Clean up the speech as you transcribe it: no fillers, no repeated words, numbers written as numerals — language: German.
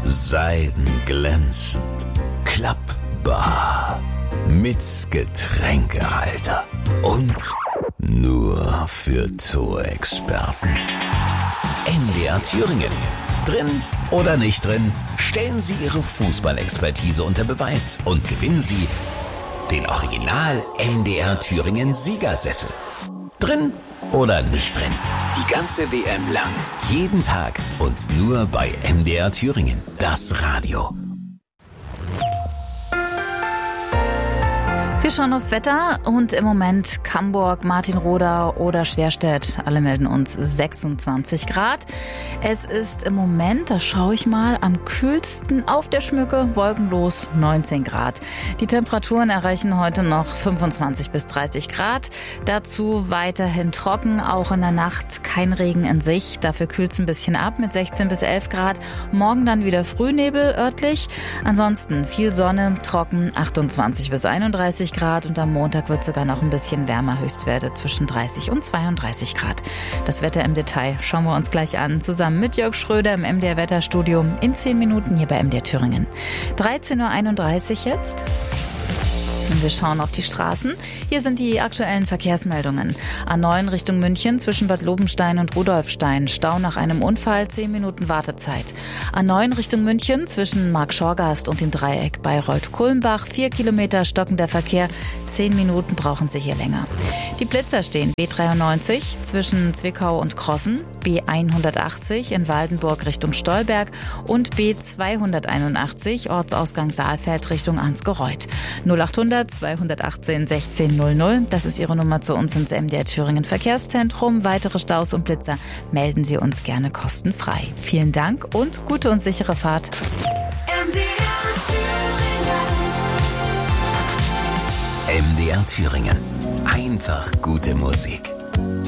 seidenglänzend, klappbar, mit Getränkehalter und nur für Torexperten. MDR Thüringen. Drin oder nicht drin, stellen Sie Ihre Fußballexpertise unter Beweis und gewinnen Sie den Original MDR Thüringen Siegersessel. Drin oder nicht drin, die ganze WM lang, jeden Tag und nur bei MDR Thüringen, das Radio. Wir schauen aufs Wetter und im Moment Camburg, Martinroda oder Schwerstedt. Alle melden uns 26 Grad. Es ist im Moment, da schaue ich mal, am kühlsten auf der Schmücke, wolkenlos 19 Grad. Die Temperaturen erreichen heute noch 25 bis 30 Grad. Dazu weiterhin trocken, auch in der Nacht kein Regen in Sicht. Dafür kühlt es ein bisschen ab mit 16 bis 11 Grad. Morgen dann wieder Frühnebel örtlich. Ansonsten viel Sonne, trocken, 28 bis 31 Grad und am Montag wird sogar noch ein bisschen wärmer, Höchstwerte zwischen 30 und 32 Grad. Das Wetter im Detail schauen wir uns gleich an, zusammen mit Jörg Schröder im MDR Wetterstudio in 10 Minuten hier bei MDR Thüringen. 13.31 Uhr jetzt. Und wir schauen auf die Straßen. Hier sind die aktuellen Verkehrsmeldungen. A9 Richtung München zwischen Bad Lobenstein und Rudolfstein. Stau nach einem Unfall, 10 Minuten Wartezeit. A9 Richtung München zwischen Markschorgast und dem Dreieck Bayreuth-Kulmbach. 4 Kilometer stockender Verkehr. 10 Minuten brauchen Sie hier länger. Die Blitzer stehen B93 zwischen Zwickau und Krossen, B180 in Waldenburg Richtung Stolberg und B281 Ortsausgang Saalfeld Richtung Ansgereuth. 0800 218 1600, das ist Ihre Nummer zu uns ins MDR Thüringen Verkehrszentrum. Weitere Staus und Blitzer melden Sie uns gerne kostenfrei. Vielen Dank und gute und sichere Fahrt. MDR Thüringen. Einfach gute Musik.